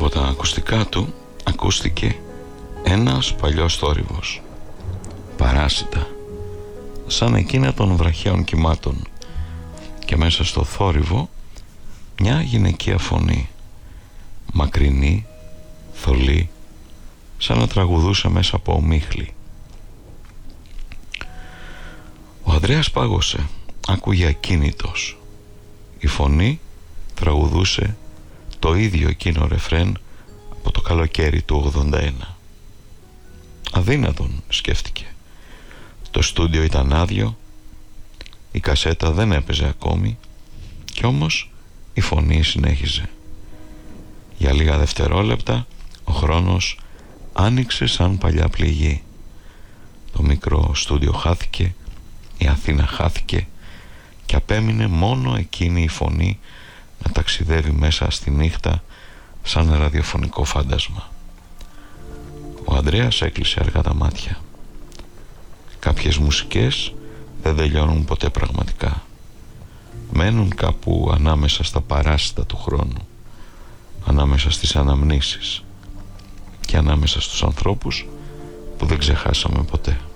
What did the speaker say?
Από τα ακουστικά του ακούστηκε ένας παλιός θόρυβος, παράσιτα, σαν εκείνα των βραχαίων κυμάτων, και μέσα στο θόρυβο μια γυναικεία φωνή, μακρινή, θολή, σαν να τραγουδούσε μέσα από ομίχλη. Ο Ανδρέας πάγωσε, άκουγε ακίνητος. Η φωνή τραγουδούσε το ίδιο εκείνο ρεφρέν από το καλοκαίρι του 81. Αδύνατον, σκέφτηκε. Το στούντιο ήταν άδειο, η κασέτα δεν έπαιζε ακόμη, κι όμως η φωνή συνέχιζε. Για λίγα δευτερόλεπτα ο χρόνος άνοιξε σαν παλιά πληγή. Το μικρό στούντιο χάθηκε, η Αθήνα χάθηκε, και απέμεινε μόνο εκείνη η φωνή να ταξιδεύει μέσα στη νύχτα σαν ραδιοφωνικό φάντασμα. Ο Ανδρέας έκλεισε αργά τα μάτια. Κάποιες μουσικές δεν τελειώνουν ποτέ πραγματικά. Μένουν κάπου ανάμεσα στα παράσιτα του χρόνου, ανάμεσα στις αναμνήσεις και ανάμεσα στους ανθρώπους που δεν ξεχάσαμε ποτέ.